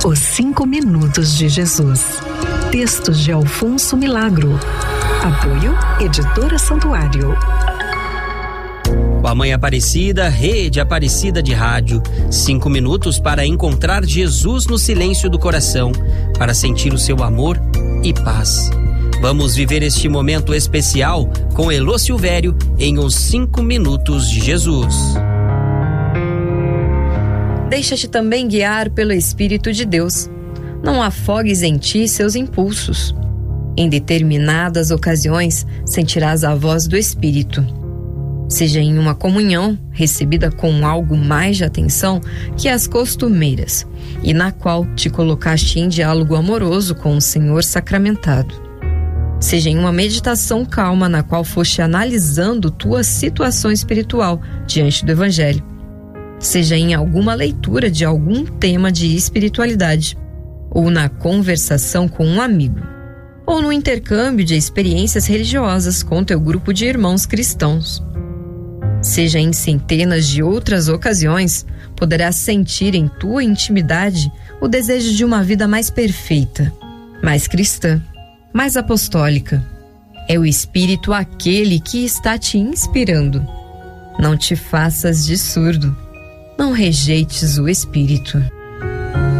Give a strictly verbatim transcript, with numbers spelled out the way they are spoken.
Os Cinco Minutos de Jesus. Textos de Alfonso Milagro. Apoio Editora Santuário. Com a Mãe Aparecida, Rede Aparecida de Rádio. Cinco minutos para encontrar Jesus no silêncio do coração, para sentir o seu amor e paz. Vamos viver este momento especial com Elô Silvério em Os Cinco Minutos de Jesus. Deixa-te também guiar pelo Espírito de Deus. Não afogues em ti seus impulsos. Em determinadas ocasiões, sentirás a voz do Espírito. Seja em uma comunhão, recebida com algo mais de atenção que as costumeiras, e na qual te colocaste em diálogo amoroso com o Senhor sacramentado. Seja em uma meditação calma na qual foste analisando tua situação espiritual diante do Evangelho. Seja em alguma leitura de algum tema de espiritualidade, ou na conversação com um amigo, ou no intercâmbio de experiências religiosas com teu grupo de irmãos cristãos. Seja em centenas de outras ocasiões, poderás sentir em tua intimidade o desejo de uma vida mais perfeita, mais cristã, mais apostólica. É o Espírito aquele que está te inspirando. Não te faças de surdo. Não rejeites o Espírito.